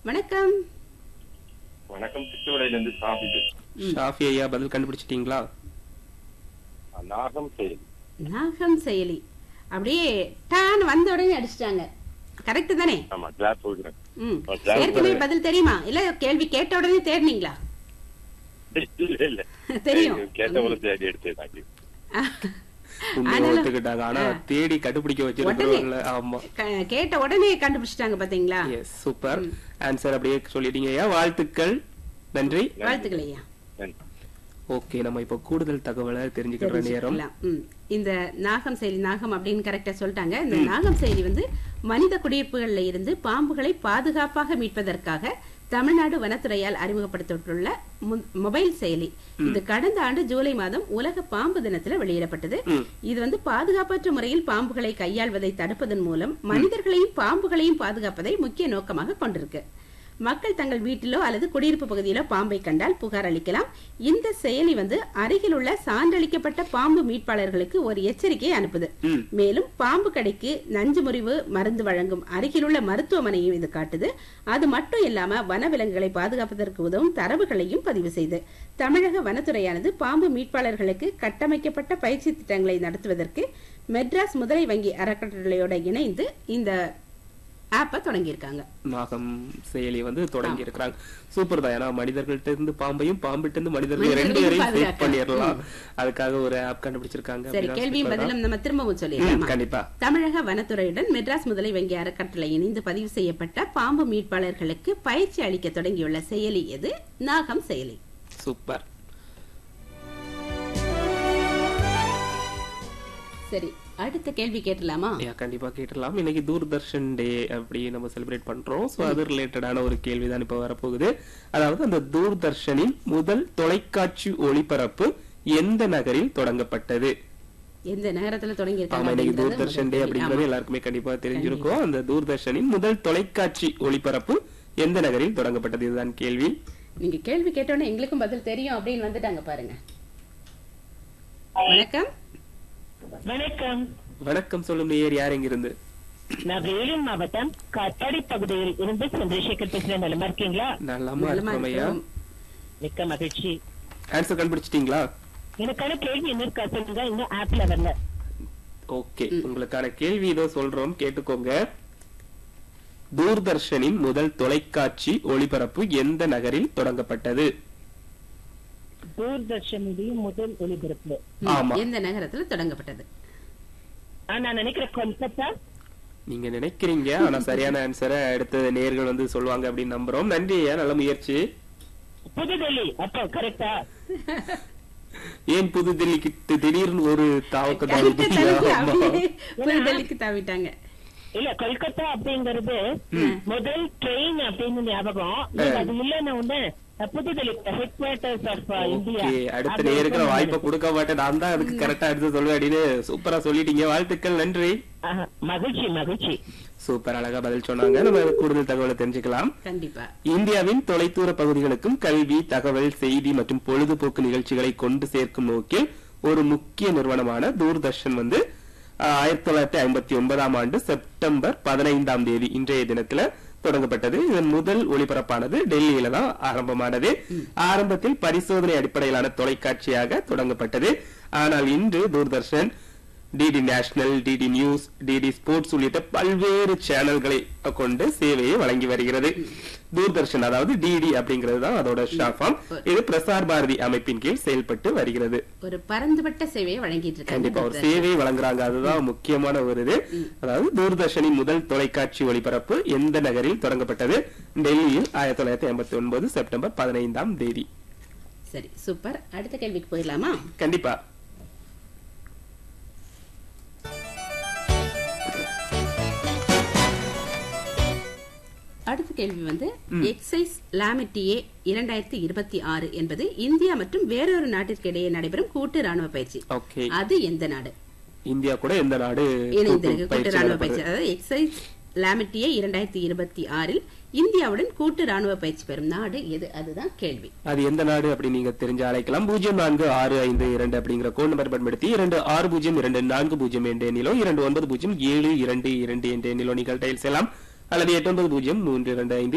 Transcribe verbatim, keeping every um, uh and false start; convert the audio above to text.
வணக்கம். வணக்கம். திருச்சிவளையிலிருந்து சாஃபி. ஷாஃபி ஐயா பதில் கண்டுபிடிச்சிட்டீங்களா? நாகம் செயலி. நாகம் செயலி அப்படியே டான் வந்த உடனே அடிச்சிட்டாங்க. கரெக்ட் தானே? ஆமா, கிளாஸ் போடுறேன். ம். கிளாஸ் ஏற்கனவே பதில் தெரியுமா இல்ல கேள்வி கேட்ட உடனே தேடினீங்களா? இல்ல இல்ல தெரியும். கேட்டவள தேடி எடுத்தேன். உண்மையை ஒத்துக்கிட்டாங்க. ஆனா தேடி கண்டுபிடிக்க வச்சிருக்கோம்ல. ஆமா, க- கேட்ட உடனே கண்டுபிடிச்சிட்டாங்க பாத்தீங்களா? S, super answer. அப்படியே சொல்லிட்டீங்க ஐயா, வாழ்த்துக்கள், நன்றி. வாழ்த்துக்கள் ஐயா. ஓகே, நம்ம இப்ப கூடுதல் தகவலை தெரிஞ்சுக்கிற நேரம். தெரிஞ்சுக்கலாம். ம். இந்த நாகம் செயலி, நாகம் அப்படின்னு கரெக்டா சொல்லிட்டாங்க. இந்த நாகம் செயலி வந்து மனித குடியிருப்புகள்ல இருந்து பாம்புகளை பாதுகாப்பாக மீட்பதற்காக தமிழ்நாடு வனத்துறையால் அறிமுகப்படுத்தப்பட்டுள்ள மு- மொபைல் செயலி. இது கடந்த ஆண்டு ஜூலை மாதம் உலக பாம்பு தினத்துல வெளியிடப்பட்டது. இது வந்து பாதுகாப்பற்ற முறையில் பாம்புகளை கையாள்வதை தடுப்பதன் மூலம் மனிதர்களையும் பாம்புகளையும் பாதுகாப்பதை முக்கிய நோக்கமாக கொண்டிருக்கு. மக்கள் தங்கள் வீட்டிலோ அல்லது குடியிருப்பு பகுதியிலோ பாம்பை கண்டால் புகார் அளிக்கலாம். இந்த செயலி வந்து அருகில் உள்ள சான்றளிக்கப்பட்ட பாம்பு மீட்பாளர்களுக்கு ஒரு எச்சரிக்கையை அனுப்புது. மேலும் பாம்பு கடிக்கு நஞ்சு முறிவு மருந்து வழங்கும் அருகிலுள்ள மருத்துவமனையும் இது காட்டுது. அது மட்டும் இல்லாம வனவிலங்குகளை பாதுகாப்பதற்கு உதவும் தரவுகளையும் பதிவு செய்து தமிழக வனத்துறையானது பாம்பு மீட்பாளர்களுக்கு கட்டமைக்கப்பட்ட பயிற்சி திட்டங்களை நடத்துவதற்கு மெட்ராஸ் முதலை வங்கி அறக்கட்டளையோட இணைந்து இந்த ஆப்பை தொடங்கியிருக்காங்க. நாகம் செயலி வந்து தொடங்கி இருக்கிறாங்க. சூப்பர் தான். ஏன்னா மனிதர்கள்ட்ட இருந்து பாம்பையும் பாம்பிட்ட இருந்து மனிதர்கள் ரெண்டு பேரையும் சேவ் பண்ணிடலாம். அதுக்காக ஒரு ஆப் கண்டுபிடிச்சிருக்காங்க. சரி, கேள்வியும் பதிலும் நம்ம திரும்பவும் சொல்லிடலாமா? கண்டிப்பா. தமிழக வனத்துறையுடன் மெட்ராஸ் முதலை வங்கி அறக்கட்டளை இணைந்து பதிவு செய்யப்பட்ட பாம்பு மீட்பாளர்களுக்கு பயிற்சி அளிக்க தொடங்கியுள்ள செயலி எது? நாகம் செயலி. சூப்பர். சரி, அடுத்த கேள்வி கேட்டலாமா? யா, கண்டிப்பா கேட்டலாம். இன்னைக்கு தூர்தர்ஷன் டே அப்படி நம்ம செலிப்ரேட் பண்றோம். சோ அது ரிலேட்டடான ஒரு கேள்விதான் இப்ப வரப்போகுது. அதாவது அந்த தூர்தர்ஷனின் முதல் தொலைக்காட்சி ஒளிபரப்பு எந்த நகரில் தொடங்கப்பட்டது? எந்த நகரத்துல தொடங்கி ஆமா, இன்னைக்கு இருக்காங்க? தூர்தர்ஷன் டே அப்படிங்கிறது எல்லாருக்குமே கண்டிப்பா தெரிஞ்சிருக்கும். அந்த தூர்தர்ஷனின் முதல் தொலைக்காட்சி ஒளிபரப்பு எந்த நகரில் தொடங்கப்பட்டது? இதுதான் கேள்வி. நீங்க கேள்வி கேட்டோன்னே எங்களுக்கும் பதில் தெரியும் அப்படின்னு வந்துட்டாங்க பாருங்க. வணக்கம். வணக்கம். வணக்கம் சொல்லும் நேயர் யார் எங்கிருந்து? நான் வேலூர் மாவட்டம் காத்தாடி பகுதியில் இருந்து சந்திரசேகர் பேசுறேன். நலமா இருக்கீங்களா? நலமா இருக்கோம் ஐயா. மிக்க மகிழ்ச்சி. ஆன்சர் கண்டுபிடிச்சிட்டீங்களா? எனக்கான கேள்வி என்ன இருக்கா சொல்லுங்க. இன்னும் ஆப்ல வரல. ஓகே, உங்களுக்கான கேள்வி இதோ சொல்றோம், கேட்டுக்கோங்க. தூர்தர்ஷனின் முதல் தொலைக்காட்சி ஒளிபரப்பு எந்த நகரில் தொடங்கப்பட்டது? தூர்தர்ஷனுடைய முதல் ஒளிபரப்பு ஆமா, எந்த நகரத்துல தொடங்கப்பட்டது? நான் நினைக்கிறேன் கொல்கத்தா. நீங்க நினைக்கிறீங்க, ஆனா சரியான ஆன்சரை அடுத்த நேர்கள் வந்து சொல்லுவாங்க அப்படின்னு நம்புறோம். நன்றி ஐயா, நல்ல முயற்சி. புதுடெல்லி. அப்போ கரெக்டா? ஏன் புதுடெல்லிக்கு தி- திடீர்னு ஒரு தாவக்க கரெக்டா தலைக்கு அப்படியே புதுடெல்லிக்கு தாவிட்டாங்க. இல்ல, கொல்கத்தா அப்படிங்கறது முதல் ட்ரெயின் அப்படின்னு ஞாபகம். நீங்க அது இல்லன்னு ஒண்ணு புதுடெல்லி head quarters of India. Okay, அடுத்த நேருக்கு நான் வாய்ப்பை கொடுக்க மாட்டேன். நான் தான் அதுக்கு கரெக்டா எடுத்து சொல்லுவேன் அப்படின்னு சூப்பரா சொல்லிட்டீங்க. வாழ்த்துக்கள், நன்றி. ஆஹா, மகிழ்ச்சி மகிழ்ச்சி. சூப்பர், அழகா பதில் சொன்னாங்க. நம்ம கூடுதல் தகவலை தெரிஞ்சுக்கலாம். கண்டிப்பா. இந்தியாவின் தொலைதூர பகுதிகளுக்கும் கல்வி, தகவல், செய்தி மற்றும் பொழுதுபோக்கு நிகழ்ச்சிகளை கொண்டு சேர்க்கும் நோக்கில் ஒரு முக்கிய நிறுவனமான தூர்தர்ஷன் வந்து ஆஹ், ஆயிரத்தி தொள்ளாயிரத்தி ஐம்பத்தி ஒன்பதாம் ஆண்டு செப்டம்பர் பதினைந்தாம் தேதி இன்றைய தினத்துல தொடங்கப்பட்டது. இதன் முதல் ஒளிபரப்பானது டெல்லியில தான் ஆரம்பமானது. ஆரம்பத்தில் பரிசோதனை அடிப்படையிலான தொலைக்காட்சியாக தொடங்கப்பட்டது. ஆனால் இன்று Doordarshan DD national, DD news, DD sports உள்ளிட்ட பல்வேறு சேனல்களை கொண்டு சேவையை வழங்கி வருகிறது. தூர்தர்ஷன் அதாவது டிடி அப்படிங்கிறது தான் அதோட ஷார்ட் ஃபார்ம். இது பிரசார் பாரதி அமைப்பின் கீழ் செயல்பட்டு வருகிறது. ஒரு பரந்துபட்ட சேவையை வழங்கிட்டு இருக்காங்க. கண்டிப்பா ஒரு சேவை வழங்குறாங்க, அதுதான் முக்கியமான ஒரு இது. அதாவது தூர்தர்ஷனின் முதல் தொலைக்காட்சி ஒளிபரப்பு எந்த நகரில் தொடங்கப்பட்டது? டெல்லியில் ஆயிரத்தி தொள்ளாயிரத்தி ஐம்பத்தி ஒன்பது செப்டம்பர் பதினைந்தாம் தேதி. சரி, சூப்பர். அடுத்த கேள்விக்கு போயிடலாமா? கண்டிப்பா. அடுத்த கேள்வி வந்து எக்ஸைஸ் லாமிட்டியே இரண்டாயிரத்தி இருபத்தி ஆறு என்பது இந்தியா மற்றும் வேறொரு நாட்டிற்கு இடையே நடைபெறும் கூட்டு ராணுவ பயிற்சி. ஓகே, அது எந்த நாடு? இந்தியா கூட எந்த நாடு இணைந்திருக்கு கூட்டு பயிற்சி ராணுவ நடத்துது? பயிற்சி. அதாவது எக்ஸைஸ் லாமிட்டியே இரண்டாயிரத்தி இருபத்தி ஆறில் இந்தியாவுடன் கூட்டு ராணுவ பயிற்சி பெறும் நாடு எது? அதுதான் கேள்வி. அது எந்த நாடு அப்படி நீங்க தெரிஞ்சு அழைக்கலாம். பூஜ்ஜியம் நான்கு ஆறு ஐந்து இரண்டு அப்படிங்கிற கோட் நம்பர் பயன்படுத்தி இரண்டு ஆறு பூஜ்ஜியம் இரண்டு நான்கு பூஜ்ஜியம் என்ற எண்ணிலோ இரண்டு ஒன்பது பூஜ்ஜியம் ஏழு இரண்டு இரண்டு என்ற எண்ணிலோ நீங்கள் டயல் செய்யலாம். அல்லது எட்டு ஒன்பது பூஜ்ஜியம் மூன்று இரண்டு ஐந்து